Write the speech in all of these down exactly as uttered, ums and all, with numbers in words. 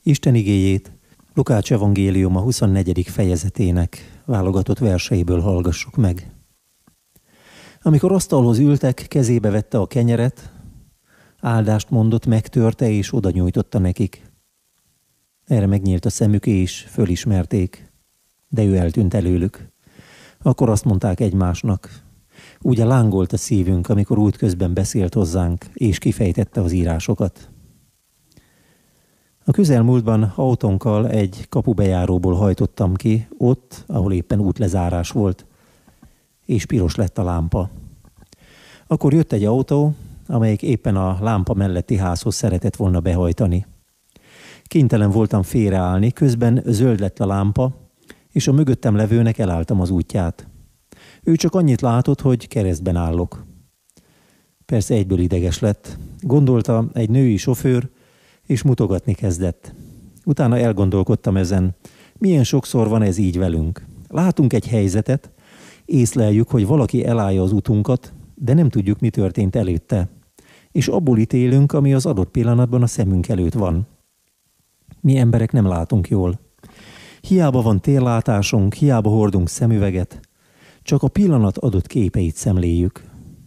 Isten igéjét Lukács evangéliuma huszonnegyedik fejezetének válogatott verseiből hallgassuk meg. Amikor asztalhoz ültek, kezébe vette a kenyeret, áldást mondott, megtörte és oda nyújtotta nekik. Erre megnyílt a szemük és fölismerték, de ő eltűnt előlük. Akkor azt mondták egymásnak, ugye lángolt a szívünk, amikor útközben beszélt hozzánk, és kifejtette az írásokat. A közelmúltban autónkkal egy kapubejáróból hajtottam ki, ott, ahol éppen útlezárás volt, és piros lett a lámpa. Akkor jött egy autó, amelyik éppen a lámpa melletti házhoz szeretett volna behajtani. Kénytelen voltam félreállni, közben zöld lett a lámpa, és a mögöttem levőnek elálltam az útját. Ő csak annyit látott, hogy keresztben állok. Persze egyből ideges lett. Gondolta, egy női sofőr, és mutogatni kezdett. Utána elgondolkodtam ezen, milyen sokszor van ez így velünk. Látunk egy helyzetet, észleljük, hogy valaki elállja az utunkat, de nem tudjuk, mi történt előtte. És abból ítélünk, ami az adott pillanatban a szemünk előtt van. Mi emberek nem látunk jól. Hiába van térlátásunk, hiába hordunk szemüveget, csak a pillanat adott képeit szemléljük.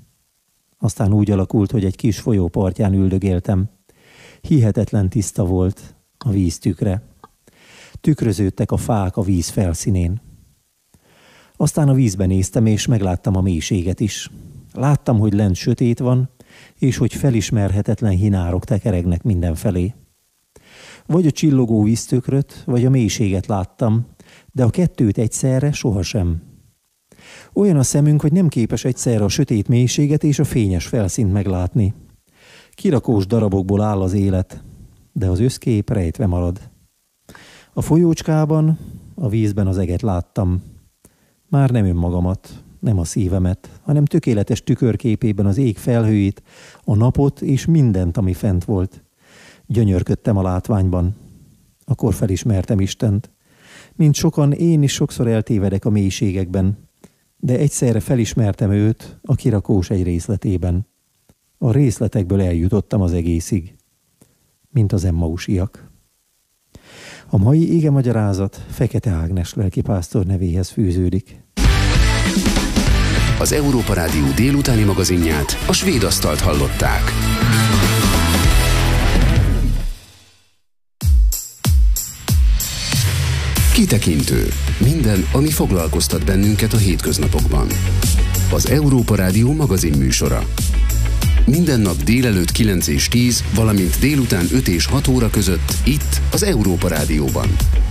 Aztán úgy alakult, hogy egy kis folyó partján üldögéltem. Hihetetlen tiszta volt a víz tükre. Tükröződtek a fák a víz felszínén. Aztán a vízben néztem, és megláttam a mélységet is. Láttam, hogy lent sötét van, és hogy felismerhetetlen hinárok tekeregnek mindenfelé. Vagy a csillogó víztökröt, vagy a mélységet láttam, de a kettőt egyszerre sohasem. Olyan a szemünk, hogy nem képes egyszerre a sötét mélységet és a fényes felszínt meglátni. Kirakós darabokból áll az élet, de az összkép rejtve marad. A folyócskában, a vízben az eget láttam. Már nem önmagamat, nem a szívemet, hanem tökéletes tükörképében az ég felhőit, a napot és mindent, ami fent volt. Gyönyörködtem a látványban. Akkor felismertem Istent. Mint sokan, én is sokszor eltévedek a mélységekben, de egyszerre felismertem őt a kirakós egy részletében. A részletekből eljutottam az egészig, mint az emmausiak. A mai igemagyarázat Fekete Ágnes lelkipásztor nevéhez fűződik. Az Európa Rádió délutáni magazinját, a Svéd Asztalt hallották. Kitekintő. Minden, ami foglalkoztat bennünket a hétköznapokban. Az Európa Rádió magazin műsora. Minden nap délelőtt kilenc és tíz, valamint délután öt és hat óra között itt az Európa Rádióban.